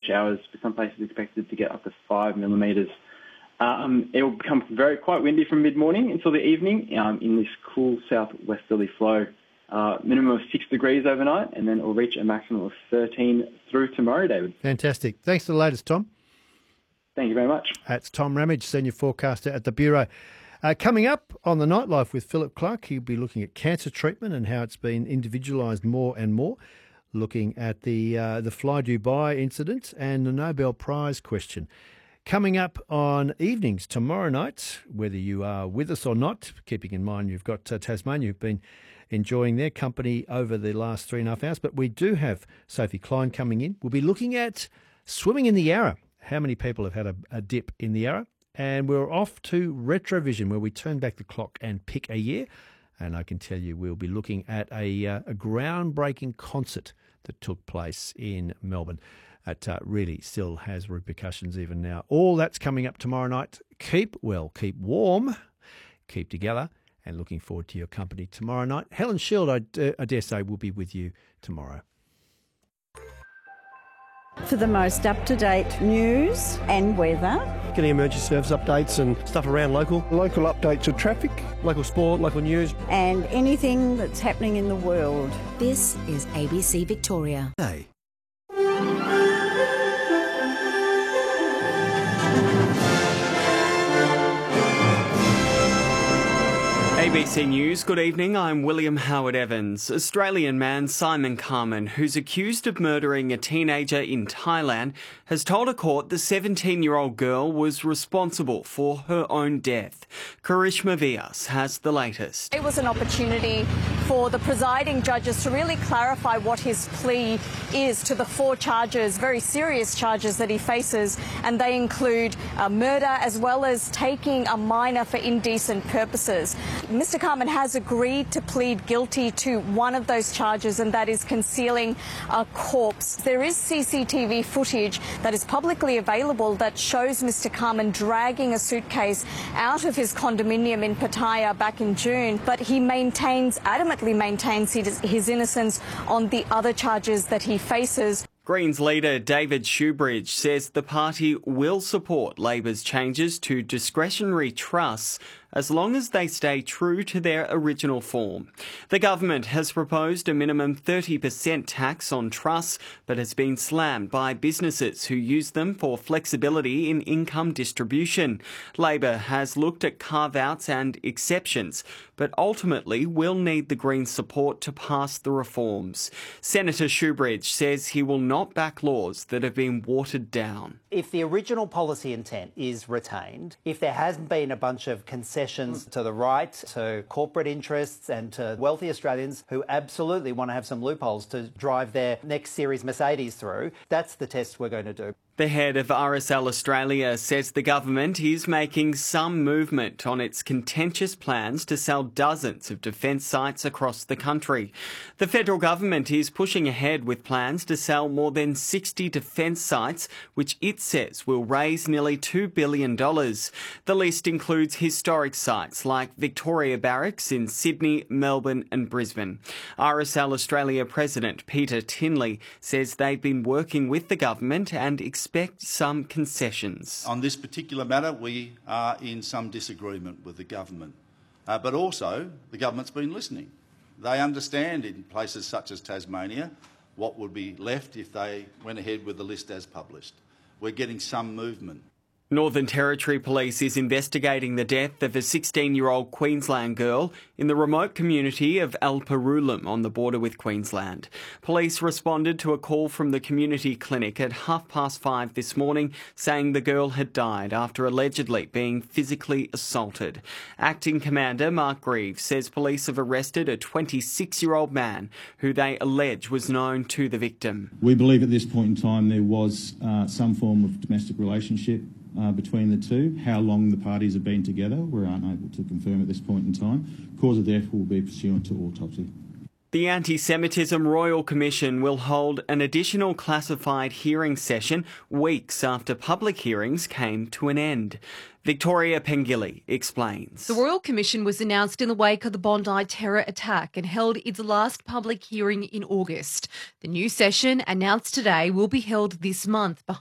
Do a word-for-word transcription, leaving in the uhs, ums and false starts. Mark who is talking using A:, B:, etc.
A: showers, with some places expected to get up to five millimetres. Um, it will become very quite windy from mid-morning until the evening um, in this cool southwesterly flow. Uh, minimum of six degrees overnight, and then it will reach a maximum of thirteen through tomorrow, David.
B: Fantastic. Thanks for the latest, Tom.
A: Thank you very much.
B: That's Tom Ramage, Senior Forecaster at the Bureau. Uh, coming up on the Nightlife with Philip Clark, he'll be looking at cancer treatment and how it's been individualised more and more, looking at the uh, the Fly Dubai incident and the Nobel Prize question. Coming up on evenings tomorrow night, whether you are with us or not, keeping in mind you've got uh, Tasmania, you've been enjoying their company over the last three and a half hours, but we do have Sophie Klein coming in. We'll be looking at swimming in the Yarra. How many people have had a, a dip in the Yarra? And we're off to Retrovision, where we turn back the clock and pick a year. And I can tell you we'll be looking at a, uh, a groundbreaking concert that took place in Melbourne. It uh, really still has repercussions even now. All that's coming up tomorrow night. Keep well, keep warm, keep together, and looking forward to your company tomorrow night. Helen Shield, I, uh, I dare say, will be with you tomorrow.
C: For the most up-to-date news and weather.
D: Getting emergency service updates and stuff around local.
E: Local updates of traffic.
D: Local sport, local news.
C: And anything that's happening in the world.
F: This is A B C Victoria.
D: Hey.
G: A B C News, good evening, I'm William Howard Evans. Australian man Simon Carman, who's accused of murdering a teenager in Thailand, has told a court the seventeen-year-old girl was responsible for her own death. Karishma Vyas has the latest.
H: It was an opportunity for the presiding judges to really clarify what his plea is to the four charges, very serious charges that he faces, and they include uh, murder as well as taking a minor for indecent purposes. Mister Carman has agreed to plead guilty to one of those charges, and that is concealing a corpse. There is C C T V footage that is publicly available that shows Mister Carman dragging a suitcase out of his condominium in Pattaya back in June, but he maintains, adamantly maintains his, his innocence on the other charges that he faces.
G: Greens leader David Shoebridge says the party will support Labor's changes to discretionary trusts as long as they stay true to their original form. The government has proposed a minimum thirty percent tax on trusts, but has been slammed by businesses who use them for flexibility in income distribution. Labor has looked at carve-outs and exceptions, but ultimately will need the Greens' support to pass the reforms. Senator Shoebridge says he will not back laws that have been watered down.
I: If the original policy intent is retained, if there hasn't been a bunch of concessions to the right, to corporate interests and to wealthy Australians who absolutely want to have some loopholes to drive their next series Mercedes through, that's the test we're going to do.
G: The head of R S L Australia says the government is making some movement on its contentious plans to sell dozens of defence sites across the country. The federal government is pushing ahead with plans to sell more than sixty defence sites, which it says will raise nearly two billion dollars. The list includes historic sites like Victoria Barracks in Sydney, Melbourne and Brisbane. R S L Australia President Peter Tinley says they've been working with the government and expect some concessions.
J: On this particular matter, we are in some disagreement with the government, uh, but also the government's been listening. They understand in places such as Tasmania what would be left if they went ahead with the list as published. We're getting some movement.
G: Northern Territory Police is investigating the death of a sixteen-year-old Queensland girl in the remote community of Alperulam on the border with Queensland. Police responded to a call from the community clinic at half past five this morning saying the girl had died after allegedly being physically assaulted. Acting Commander Mark Greaves says police have arrested a twenty-six-year-old man who they allege was known to the victim.
K: We believe at this point in time there was uh, some form of domestic relationship Uh, between the two. How long the parties have been together, we're unable to confirm at this point in time. Cause of death will be pursuant to autopsy.
G: The Anti-Semitism Royal Commission will hold an additional classified hearing session weeks after public hearings came to an end. Victoria Pengilly explains.
L: The Royal Commission was announced in the wake of the Bondi terror attack and held its last public hearing in August. The new session, announced today, will be held this month behind